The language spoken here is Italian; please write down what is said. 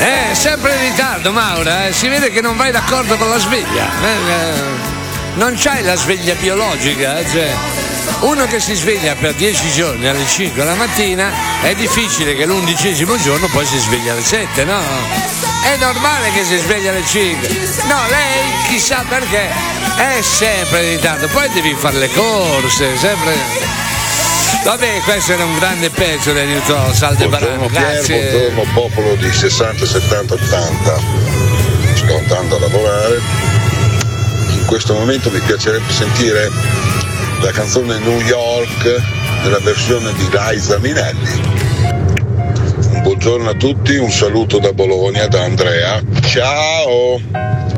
Sempre in ritardo, Maura, si vede che non vai d'accordo con la sveglia. Non c'hai la sveglia biologica, cioè. Uno che si sveglia per 10 giorni alle 5 la mattina, è difficile che l'11° giorno poi si sveglia alle 7, no? È normale che si sveglia alle 5. No, lei chissà perché è sempre in ritardo, poi devi fare le corse, sempre. Vabbè, questo era un grande pezzo del Newton Saldebaran. Grazie. Buongiorno popolo di 60, 70, 80. Sto andando a lavorare. In questo momento mi piacerebbe sentire la canzone New York nella versione di Liza Minnelli. Un buongiorno a tutti, un saluto da Bologna, da Andrea. Ciao!